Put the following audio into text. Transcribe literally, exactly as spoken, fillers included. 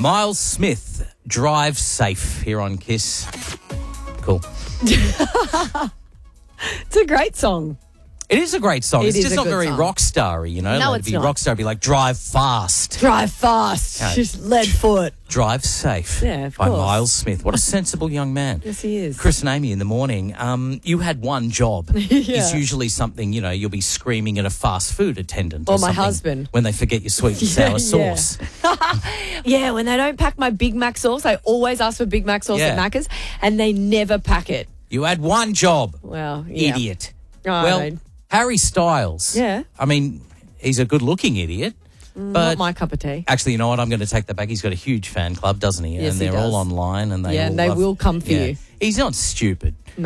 Miles Smith, Drive Safe, here on Kiss. Cool. It's a great song. It is a great song. It it's is just a not good very song. rock starry, you know? No, like it's it'd be not. rock star would be like Drive Fast, Drive fast. Yeah. Just lead foot. Drive Safe. Yeah, of by course. Miles Smith. What a sensible young man. Yes, he is. Chris and Amy in the morning. Um, you had one job. Yeah. It's usually something, you know, you'll be screaming at a fast food attendant. Or Or, my something husband. When they forget your sweet and Yeah, sour yeah. sauce. Yeah, when they don't pack my Big Mac sauce, I always ask for Big Mac sauce Yeah. at Macca's, and they never pack it. You had one job. Well, yeah. Idiot. Oh, I well, mean, Harry Styles. Yeah. I mean, he's a good-looking idiot. But not my cup of tea. actually, you know what? I'm going to take that back. He's got a huge fan club, doesn't he? Yes, and he they're all does. online, and they Yeah, all and they love- will come for Yeah. you. He's not stupid.